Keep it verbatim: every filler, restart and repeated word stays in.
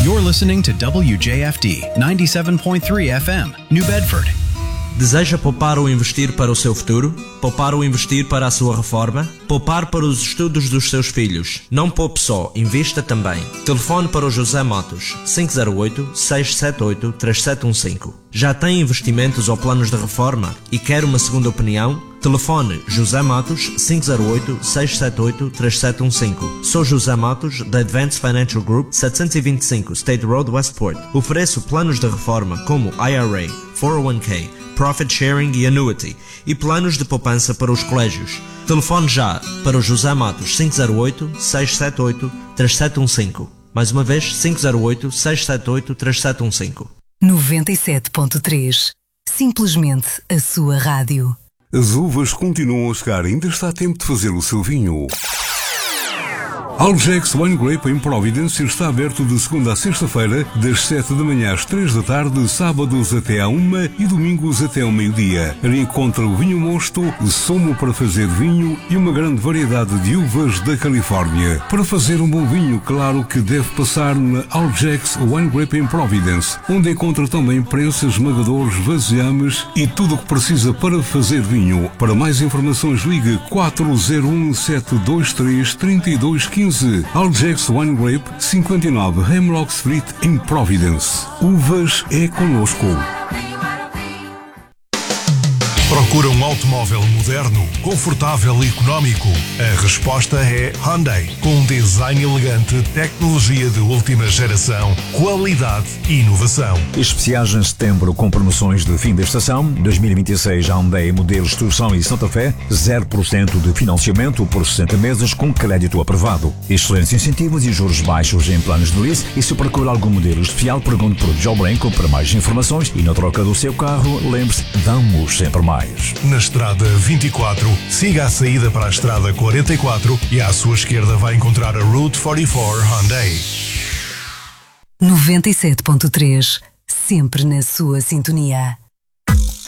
You're listening to W J F D ninety-seven point three F M, New Bedford. Deseja poupar ou investir para o seu futuro? Poupar ou investir para a sua reforma? Poupar para os estudos dos seus filhos? Não poupe só, invista também. Telefone para o José Matos, cinco zero oito, seis sete oito, três sete um cinco. Já tem investimentos ou planos de reforma e quer uma segunda opinião? Telefone José Matos, cinco zero oito, seis sete oito, três sete um cinco. Sou José Matos, da Advanced Financial Group, setecentos e vinte e cinco State Road, Westport. Ofereço planos de reforma como I R A, quatro oh um K, Profit Sharing e Annuity e planos de poupança para os colégios. Telefone já para o José Matos, cinco zero oito, seis sete oito, três sete um cinco. Mais uma vez, cinco zero oito, seis sete oito, três sete um cinco. noventa e sete ponto três. Simplesmente a sua rádio. As uvas continuam a chegar, ainda está a tempo de fazer o seu vinho. Algex Wine Grape em Providence está aberto de segunda a sexta-feira, das sete da manhã às três da tarde, sábados até à uma e domingos até ao meio-dia. Encontra o vinho mosto, sumo para fazer vinho e uma grande variedade de uvas da Califórnia. Para fazer um bom vinho, claro que deve passar na Algex Wine Grape em Providence, onde encontra também prensas, esmagadores, vasilhames e tudo o que precisa para fazer vinho. Para mais informações, ligue quatro zero um, sete dois três, três dois um cinco. Algex Wine Grape, cinquenta e nove Hemlock Street, em Providence. Uvas é conosco. Procura um automóvel moderno, confortável e económico? A resposta é Hyundai, com um design elegante, tecnologia de última geração, qualidade e inovação. Especiais em setembro com promoções de fim da estação. dois mil e vinte e seis Hyundai modelos Tucson e Santa Fé, zero por cento de financiamento por sessenta meses com crédito aprovado. Excelentes incentivos e juros baixos em planos de lease. E se procura algum modelo especial, pergunte por Joe Branco para mais informações. E na troca do seu carro, lembre-se, damos sempre mais. Na estrada vinte e quatro, siga a saída para a estrada quarenta e quatro e à sua esquerda vai encontrar a Route quarenta e quatro Hyundai. noventa e sete ponto três, sempre na sua sintonia.